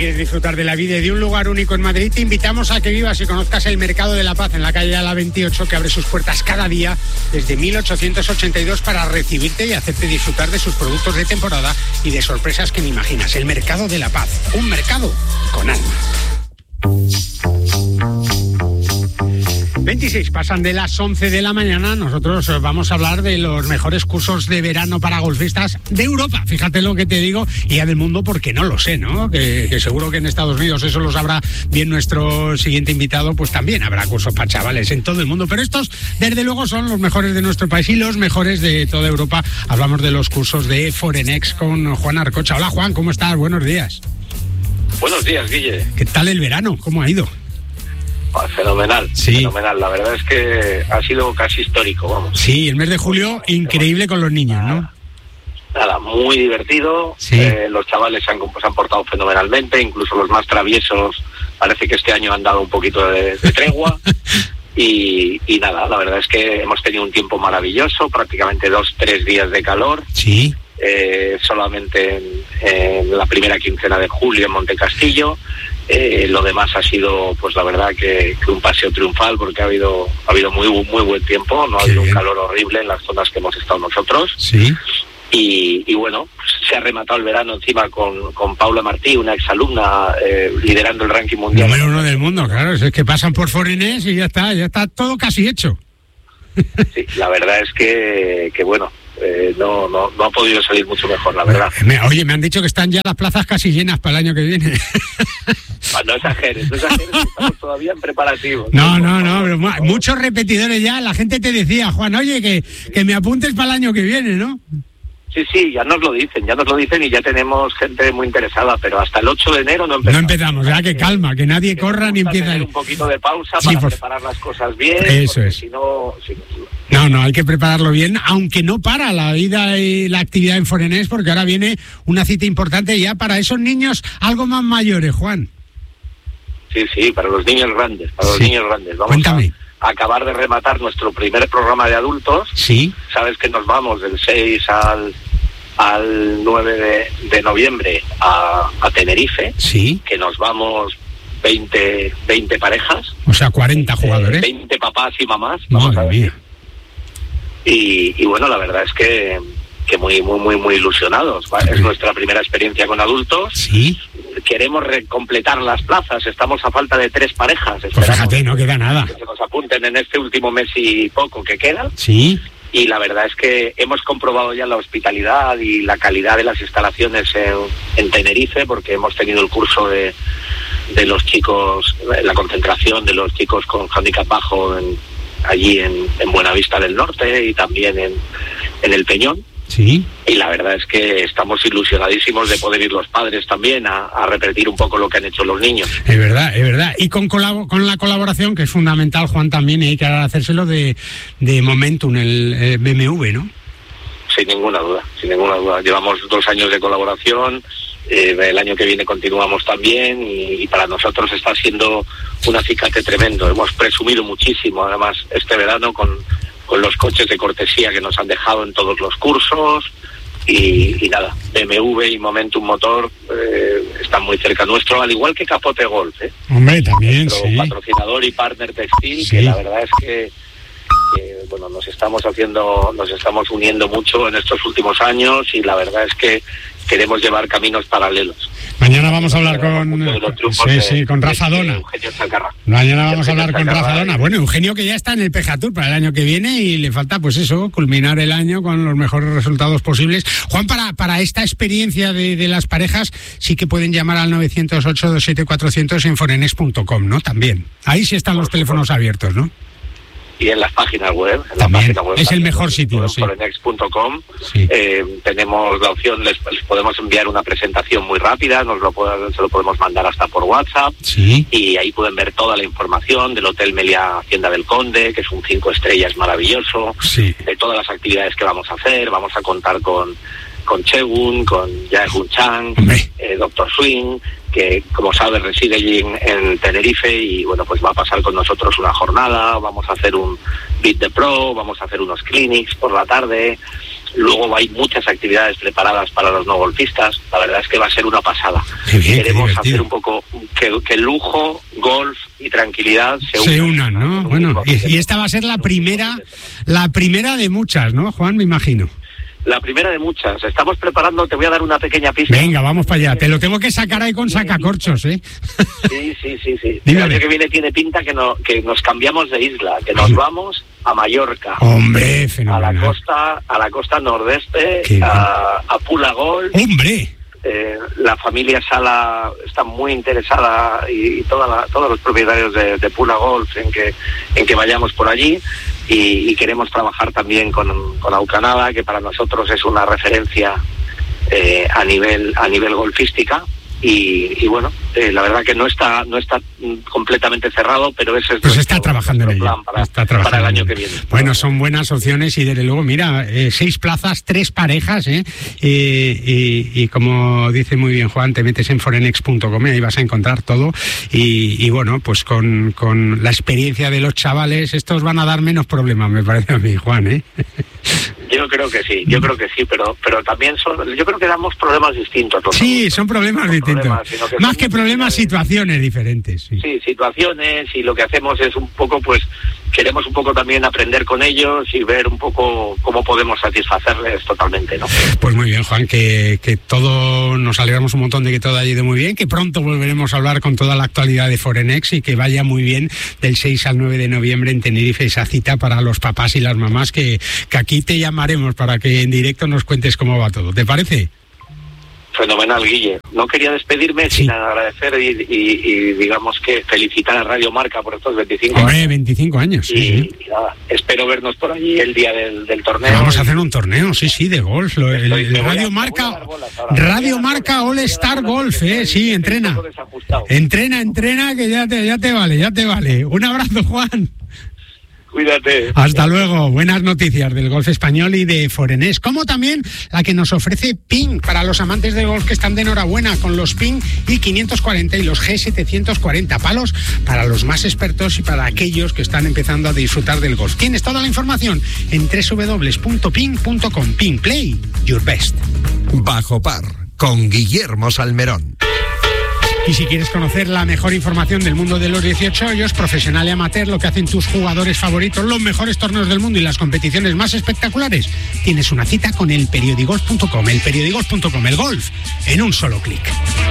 quieres disfrutar de la vida y de un lugar único en Madrid, te invitamos a que vivas y conozcas el Mercado de la Paz en la calle Ala 28, que abre sus puertas cada día desde 1882 para recibirte y hacerte disfrutar de sus productos de temporada y de sorpresas que ni imaginas. El Mercado de la Paz, un mercado con alma. 26 pasan de las 11 de la mañana. Nosotros vamos a hablar de los mejores cursos de verano para golfistas de Europa. Fíjate lo que te digo, y ya del mundo, porque no lo sé, ¿no? Que seguro que en Estados Unidos eso lo sabrá bien nuestro siguiente invitado, pues también habrá cursos para chavales en todo el mundo. Pero estos, desde luego, son los mejores de nuestro país y los mejores de toda Europa. Hablamos de los cursos de Forenex con Juan Arcocha. Hola, Juan, ¿cómo estás? Buenos días. Buenos días, Guille. ¿Qué tal el verano? ¿Cómo ha ido? Fenomenal, sí. Fenomenal. La verdad es que ha sido casi histórico, vamos. Sí, el mes de julio increíble con los niños, ¿no? Nada, muy divertido. Sí. Los chavales se han portado fenomenalmente, incluso los más traviesos parece que este año han dado un poquito de tregua. y nada, la verdad es que hemos tenido un tiempo maravilloso, prácticamente 2-3 días de calor. Sí. Solamente en la primera quincena de julio en Montecastillo. Lo demás ha sido, pues la verdad que un paseo triunfal, porque ha habido muy buen tiempo, no ha habido un calor horrible en las zonas que hemos estado nosotros. Sí. Y bueno, se ha rematado el verano encima con Paula Martí, una exalumna, liderando el ranking mundial. Número 1 del mundo, claro, es que pasan por Forenex y ya está todo casi hecho. Sí, la verdad es que bueno, no ha podido salir mucho mejor, la verdad. Oye, me han dicho que están ya las plazas casi llenas para el año que viene. No exageres, estamos todavía en preparativos. No, pero muchos repetidores ya, la gente te decía, Juan, oye, que me apuntes para el año que viene, ¿no? Sí, ya nos lo dicen y ya tenemos gente muy interesada, pero hasta el 8 de enero no empezamos. No empezamos, ya que calma, que nadie corra ni empieza. Tener un poquito de pausa para preparar las cosas bien. Eso es. Si no... No, hay que prepararlo bien, aunque no para la vida y la actividad en Forenex, porque ahora viene una cita importante ya para esos niños algo más mayores, Juan. Sí, para los niños grandes, Vamos Cuéntame. A acabar de rematar nuestro primer programa de adultos. Sí. Sabes que nos vamos del 6 al 9 de noviembre a Tenerife. Sí. Que nos vamos 20 parejas. O sea, 40 jugadores. 20 papás y mamás. Madre mía. Y bueno, la verdad es que muy ilusionados. Es nuestra primera experiencia con adultos. Sí. Queremos completar las plazas, estamos a falta de 3 parejas. Pues fíjate, no queda nada. Que se nos apunten en este último mes y poco que quedan. Sí. Y la verdad es que hemos comprobado ya la hospitalidad y la calidad de las instalaciones en Tenerife, porque hemos tenido el curso de los chicos, la concentración de los chicos con hándicap bajo allí en Buenavista del Norte y también en El Peñón. Sí. Y la verdad es que estamos ilusionadísimos de poder ir los padres también a repetir un poco lo que han hecho los niños. Es verdad. Y con la colaboración, que es fundamental, Juan, también, y hay que agradecérselo, de Momentum, el BMW, ¿no? Sin ninguna duda. Llevamos 2 años de colaboración, el año que viene continuamos también y para nosotros está siendo un acicate tremendo. Hemos presumido muchísimo, además, este verano con los coches de cortesía que nos han dejado en todos los cursos y nada, BMW y Momentum Motor están muy cerca nuestro, al igual que Capote Golf. Hombre, también, nuestro patrocinador y partner textil, que la verdad es que bueno, nos estamos uniendo mucho en estos últimos años y la verdad es que queremos llevar caminos paralelos. Mañana vamos a hablar con Rafa Dona. Mañana vamos a hablar con Rafa Dona. Bueno, Eugenio, que ya está en el PGA Tour para el año que viene y le falta, pues eso, culminar el año con los mejores resultados posibles. Juan, para esta experiencia de las parejas, sí que pueden llamar al 908-27-400 en forenex.com, ¿no? También. Ahí sí están los teléfonos abiertos, ¿no? Y en las páginas web. Es el mejor sitio, sí. Forenex.com. Sí. Tenemos la opción, les podemos enviar una presentación muy rápida, se lo podemos mandar hasta por WhatsApp. Sí. Y ahí pueden ver toda la información del Hotel Meliá Hacienda del Conde, que es un 5 estrellas maravilloso. Sí. De todas las actividades que vamos a hacer. Vamos a contar con Chegun, con Jae-Hoon Chang, Dr. Swing, que como sabes reside allí en Tenerife y bueno, pues va a pasar con nosotros una jornada, vamos a hacer un Beat the Pro, vamos a hacer unos clinics por la tarde, Luego hay muchas actividades preparadas para los no golfistas. La verdad es que va a ser una pasada. Qué bien, queremos hacer un poco que lujo, golf y tranquilidad se unan, ¿no? Bueno, y esta va a ser la primera de muchas, ¿no, Juan? Me imagino. La primera de muchas. Estamos preparando, te voy a dar una pequeña pista. Venga, vamos para allá. Te lo tengo que sacar ahí con sacacorchos, ¿eh? Sí. El año que viene tiene pinta que nos cambiamos de isla, que nos vamos a Mallorca. Hombre, fenomenal. A la costa nordeste, a Pula Golf. ¡Hombre! La familia Sala está muy interesada y todos los propietarios de Pula Golf en que vayamos por allí. Y queremos trabajar también con Aucanada, que para nosotros es una referencia a nivel golfística. Y bueno, la verdad que no está completamente cerrado, pero ese es pues está trabajando en ello. Para el año que viene. Bueno, son buenas opciones y desde luego, mira, 6 plazas, 3 parejas, y como dice muy bien Juan, te metes en forenex.com y ahí vas a encontrar todo. Y bueno, pues con la experiencia de los chavales, estos van a dar menos problemas, me parece a mí, Juan, ¿eh? Yo creo que sí, pero también yo creo que damos problemas distintos. Sí, son problemas distintos. Más que problemas, situaciones diferentes. Sí, situaciones, y lo que hacemos es un poco, pues, queremos un poco también aprender con ellos y ver un poco cómo podemos satisfacerles totalmente, ¿no? Pues muy bien, Juan, que todo, nos alegramos un montón de que todo haya ido muy bien, que pronto volveremos a hablar con toda la actualidad de Forenex y que vaya muy bien del 6 al 9 de noviembre en Tenerife, esa cita para los papás y las mamás, que aquí te llamaremos para que en directo nos cuentes cómo va todo. ¿Te parece? Fenomenal, Guille. No quería despedirme sin agradecer y digamos que felicitar a Radio Marca por estos 25 años. Hombre, 25 años. Y nada, espero vernos por allí el día del torneo. Vamos a hacer un torneo, sí, de golf. El Radio Marca All Star Golf, sí, entrena. Entrena, que ya te vale. Un abrazo, Juan. Cuídate. Hasta luego. Buenas noticias del golf español y de Forenex, como también la que nos ofrece Ping para los amantes del golf, que están de enhorabuena con los Ping i540 y los G740, palos para los más expertos y para aquellos que están empezando a disfrutar del golf. Tienes toda la información en www.ping.com. Ping, play your best. Bajo par con Guillermo Salmerón. Y si quieres conocer la mejor información del mundo de los 18 hoyos, profesional y amateur, lo que hacen tus jugadores favoritos, los mejores torneos del mundo y las competiciones más espectaculares, tienes una cita con elperiodigolf.com. Elperiodigolf.com, el golf en un solo clic.